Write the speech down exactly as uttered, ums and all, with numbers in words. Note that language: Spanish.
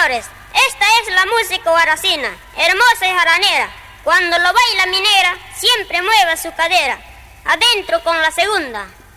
señores, esta es la música guaracina, hermosa y jaranera. Cuando lo baila minera, siempre mueve su cadera. Adentro con la segunda.